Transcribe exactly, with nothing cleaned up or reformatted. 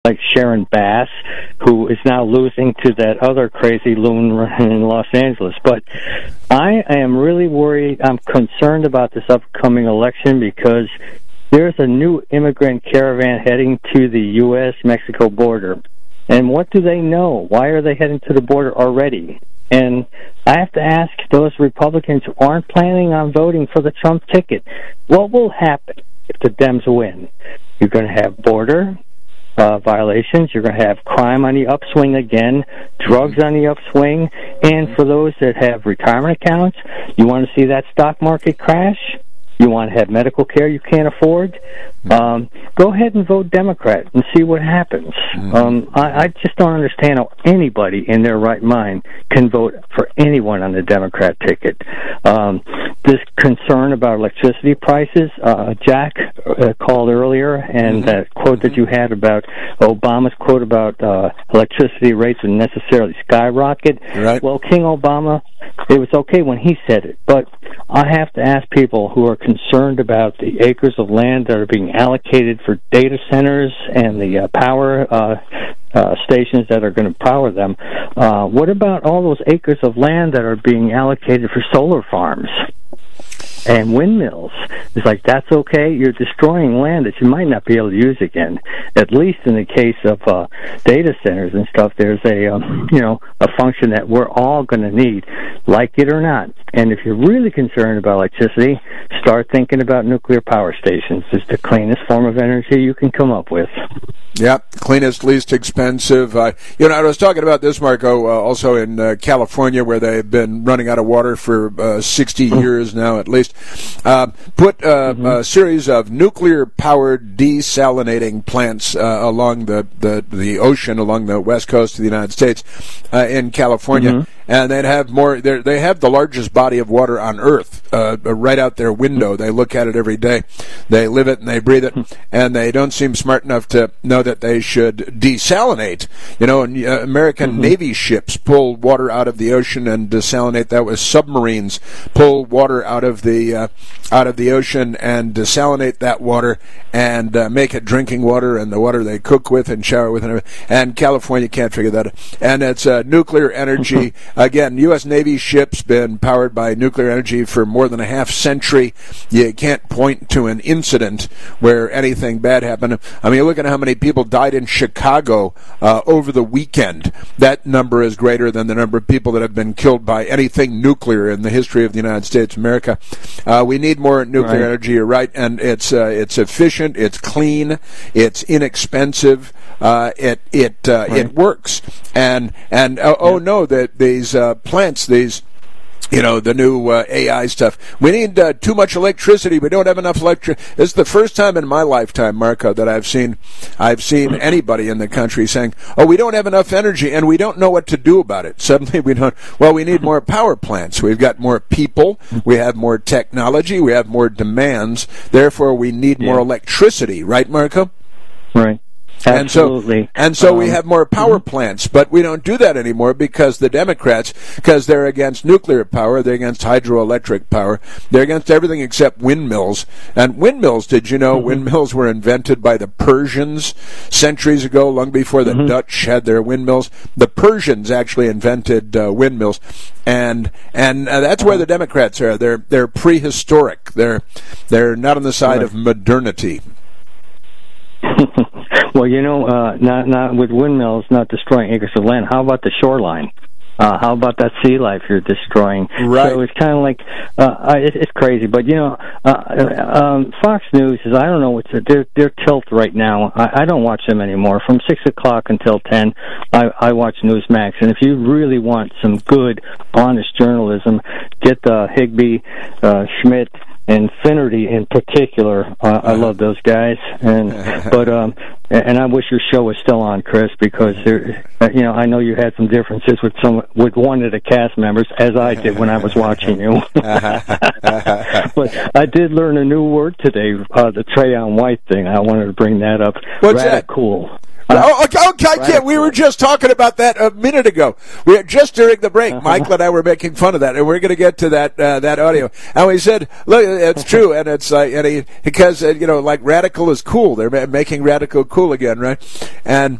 like Sharon Bass, who is now losing to that other crazy loon in Los Angeles. But I am really worried. I'm concerned about this upcoming election because there's a new immigrant caravan heading to the U S Mexico border. And what do they know? Why are they heading to the border already? And I have to ask those Republicans who aren't planning on voting for the Trump ticket, what will happen if the Dems win? You're going to have border Uh, violations. You're going to have crime on the upswing again, drugs on the upswing, and for those that have retirement accounts, you want to see that stock market crash? You want to have medical care you can't afford? Um, go ahead and vote Democrat and see what happens. Um, I, I just don't understand how anybody in their right mind can vote for anyone on the Democrat ticket. Um, this concern about electricity prices, uh, Jack uh, called earlier, and mm-hmm. that quote that you had about Obama's quote about uh, electricity rates would necessarily skyrocket. Right. Well, King Obama, it was okay when he said it, but I have to ask people who are concerned about the acres of land that are being allocated for data centers and the uh, power uh, uh, stations that are going to power them. Uh, what about all those acres of land that are being allocated for solar farms and windmills? It's like, that's okay. You're destroying land that you might not be able to use again. At least in the case of uh, data centers and stuff, there's a um, you know a function that we're all going to need, like it or not. And if you're really concerned about electricity, start thinking about nuclear power stations. It's the cleanest form of energy you can come up with. Yep, cleanest, least expensive. Uh, you know, I was talking about this, Marco, uh, also in uh, California, where they've been running out of water for uh, sixty years now, at least. Uh, put uh, mm-hmm. a series of nuclear-powered desalinating plants uh, along the, the, the ocean, along the west coast of the United States, uh, in California. Mm-hmm. And they'd have more. They have the largest body of water on Earth, uh, right out their window. They look at it every day. They live it and they breathe it, and they don't seem smart enough to know that they should desalinate. You know, and, uh, American mm-hmm. Navy ships pull water out of the ocean and desalinate. That was submarines pull water out of the uh, out of the ocean and desalinate that water and uh, make it drinking water and the water they cook with and shower with. And, and California can't figure that out. And it's uh, nuclear energy. Again, U S Navy ships been powered by nuclear energy for more than a half century. You can't point to an incident where anything bad happened. I mean, look at how many people died in Chicago uh, over the weekend. That number is greater than the number of people that have been killed by anything nuclear in the history of the United States of America. Uh, we need more nuclear right. energy, you're right, and it's uh, it's efficient, it's clean, it's inexpensive, uh, it it uh, right. it works. And and uh, yeah. oh no, that these uh, plants, these. You know, the new uh, A I stuff. We need uh, too much electricity. We don't have enough electricity. This is the first time in my lifetime, Marco, that I've seen I've seen anybody in the country saying, oh, we don't have enough energy and we don't know what to do about it. Suddenly we don't, well, we need more power plants. We've got more people. We have more technology. We have more demands. Therefore, we need yeah. more electricity. Right, Marco? Right. Absolutely. And so, and so um, we have more power mm-hmm. plants, but we don't do that anymore because the Democrats, because they're against nuclear power, they're against hydroelectric power, they're against everything except windmills. And windmills, did you know mm-hmm. windmills were invented by the Persians centuries ago, long before the mm-hmm. Dutch had their windmills? The Persians actually invented uh, windmills, and and uh, that's where the Democrats are. They're they're prehistoric. They're they're not on the side right. of modernity. Well, you know, uh, not not with windmills, not destroying acres of land. How about the shoreline? Uh, how about that sea life you're destroying? Right. So it's kind of like uh, it, it's crazy. But you know, uh, um, Fox News is I don't know what's they're they're tilt right now. I, I don't watch them anymore. From six o'clock until ten, I, I watch Newsmax. And if you really want some good, honest journalism, get uh, Higbee, uh, Schmidt. And Finnerty in particular, uh, I love those guys, and but um, and I wish your show was still on, Chris, because there, you know, I know you had some differences with some with one of the cast members, as I did when I was watching you. But I did learn a new word today, uh, the Trayon White thing. I wanted to bring that up. What's that? Cool. oh, okay, okay, yeah, we were just talking about that a minute ago. We were just during the break. Uh-huh. Michael and I were making fun of that, and we're going to get to that uh, that audio. And we said, "Look, it's true," and it's like, and he, because uh, you know, like radical is cool. They're making radical cool again, right? And